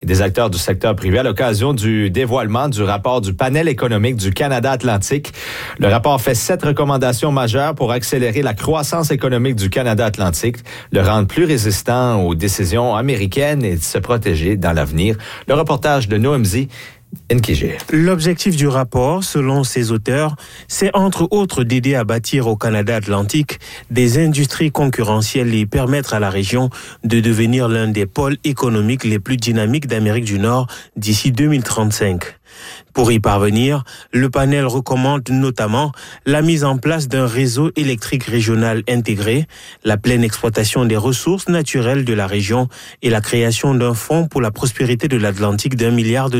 des acteurs du secteur privé à l'occasion du dévoilement du rapport du panel économique du Canada Atlantique. Le rapport fait 7 recommandations majeures pour accélérer la croissance économique du Canada Atlantique, le rendre plus résistant aux décisions américaines et de se protéger dans l'avenir. Le reportage de Noemzi Nkije. L'objectif du rapport, selon ses auteurs, c'est entre autres d'aider à bâtir au Canada Atlantique des industries concurrentielles et permettre à la région de devenir l'un des pôles économiques les plus dynamiques d'Amérique du Nord d'ici 2035. Pour y parvenir, le panel recommande notamment la mise en place d'un réseau électrique régional intégré, la pleine exploitation des ressources naturelles de la région et la création d'un fonds pour la prospérité de l'Atlantique d'$1 milliard.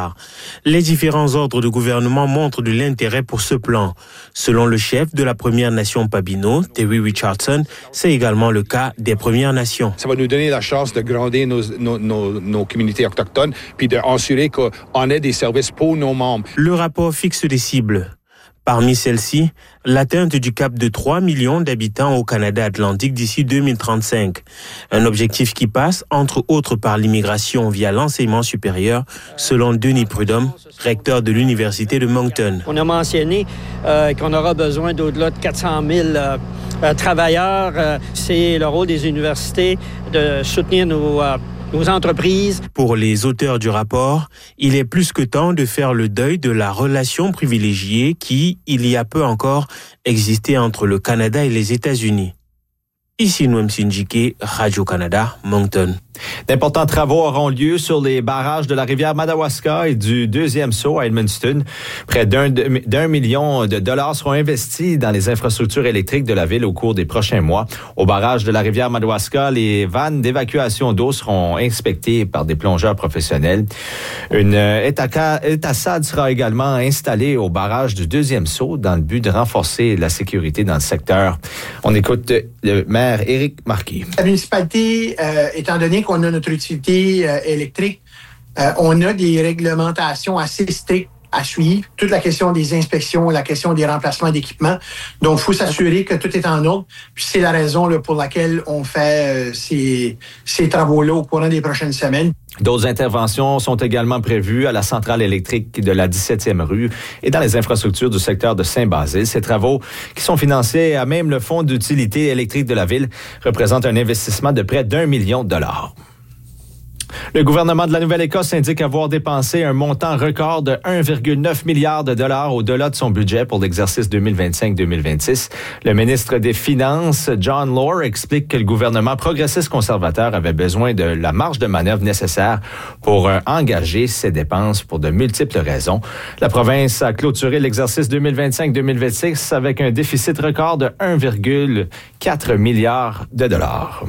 Les différents ordres de gouvernement montrent de l'intérêt pour ce plan. Selon le chef de la Première Nation Pabino, Terry Richardson, c'est également le cas des Premières Nations. Ça va nous donner la chance de grandir nos communautés autochtones puis d'assurer qu'on ait des services pour nos membres. Le rapport fixe des cibles. Parmi celles-ci, l'atteinte du cap de 3 millions d'habitants au Canada Atlantique d'ici 2035. Un objectif qui passe, entre autres, par l'immigration via l'enseignement supérieur, selon Denis Prudhomme, recteur de l'Université de Moncton. On a mentionné qu'on aura besoin d'au-delà de 400 000 travailleurs. C'est le rôle des universités de soutenir nos entreprises. Pour les auteurs du rapport, il est plus que temps de faire le deuil de la relation privilégiée qui, il y a peu encore, existait entre le Canada et les États-Unis. Ici Noemzi Nkije, Radio-Canada, Moncton. D'importants travaux auront lieu sur les barrages de la rivière Madawaska et du deuxième saut à Edmundston. Près d'un million de dollars seront investis dans les infrastructures électriques de la ville au cours des prochains mois. Au barrage de la rivière Madawaska, les vannes d'évacuation d'eau seront inspectées par des plongeurs professionnels. Une étassade sera également installée au barrage du deuxième saut dans le but de renforcer la sécurité dans le secteur. On écoute le maire Éric Marquis. La municipalité, étant donné qu'on a notre utilité électrique, on a des réglementations assez strictes à suivre. Toute la question des inspections, la question des remplacements d'équipements. Donc, il faut s'assurer que tout est en ordre. Puis c'est la raison là, pour laquelle on fait ces travaux-là au courant des prochaines semaines. D'autres interventions sont également prévues à la centrale électrique de la 17e rue et dans les infrastructures du secteur de Saint-Basile. Ces travaux, qui sont financés à même le Fonds d'utilité électrique de la ville, représentent un investissement de près d'$1 million. Le gouvernement de la Nouvelle-Écosse indique avoir dépensé un montant record de 1,9 milliard de dollars au-delà de son budget pour l'exercice 2025-2026. Le ministre des Finances, John Lohr, explique que le gouvernement progressiste conservateur avait besoin de la marge de manœuvre nécessaire pour engager ses dépenses pour de multiples raisons. La province a clôturé l'exercice 2025-2026 avec un déficit record de 1,4 milliard de dollars.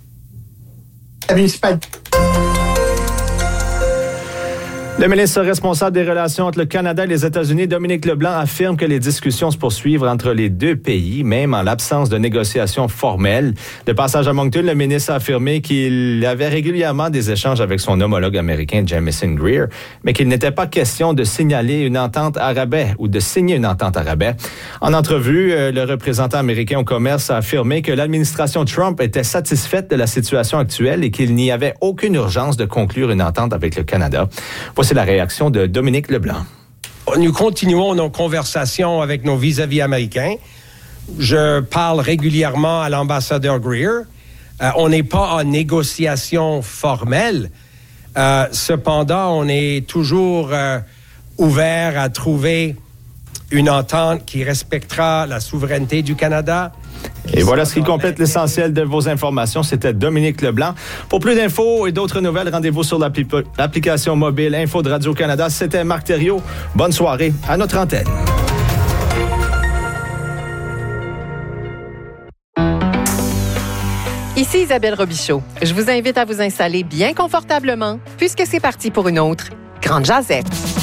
Le ministre responsable des relations entre le Canada et les États-Unis, Dominique Leblanc, affirme que les discussions se poursuivent entre les deux pays, même en l'absence de négociations formelles. De passage à Moncton, le ministre a affirmé qu'il avait régulièrement des échanges avec son homologue américain, Jamieson Greer, mais qu'il n'était pas question de signaler une entente à rabais ou de signer une entente à rabais. En entrevue, le représentant américain au commerce a affirmé que l'administration Trump était satisfaite de la situation actuelle et qu'il n'y avait aucune urgence de conclure une entente avec le Canada. Voici la réaction de Dominique Leblanc. Nous continuons nos conversations avec nos vis-à-vis américains. Je parle régulièrement à l'ambassadeur Greer. On n'est pas en négociation formelle. Cependant, on est toujours ouvert à trouver une entente qui respectera la souveraineté du Canada. Et voilà ce qui complète l'essentiel de vos informations. C'était Dominique Leblanc. Pour plus d'infos et d'autres nouvelles, rendez-vous sur l'application mobile Info de Radio-Canada. C'était Marc Thériault. Bonne soirée à notre antenne. Ici Isabelle Robichaud. Je vous invite à vous installer bien confortablement puisque c'est parti pour une autre Grande Jazette.